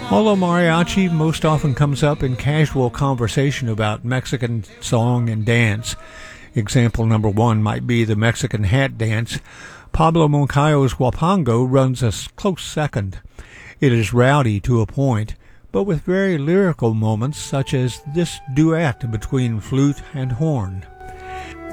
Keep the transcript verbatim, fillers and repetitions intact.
Although mariachi most often comes up in casual conversation about Mexican song and dance, example number one might be the Mexican hat dance, Pablo Moncayo's Huapango runs a close second. It is rowdy to a point, but with very lyrical moments such as this duet between flute and horn.